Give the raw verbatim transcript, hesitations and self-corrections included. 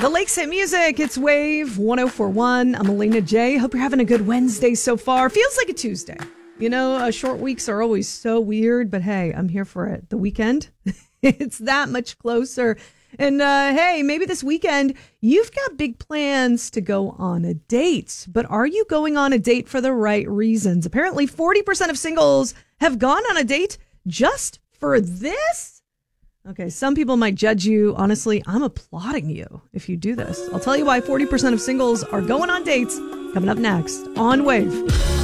The Lakes Hit Music. It's Wave one oh four point one. I'm Elena J. Hope you're having a good Wednesday so far. Feels like a Tuesday. You know, uh, short weeks are always so weird, but hey, I'm here for it. The weekend, it's that much closer. And uh, hey, maybe this weekend you've got big plans to go on a date. But are you going on a date for the right reasons? Apparently, forty percent of singles have gone on a date just for this. Okay, some people might judge you. Honestly, I'm applauding you if you do this. I'll tell you why forty percent of singles are going on dates coming up next on Wave.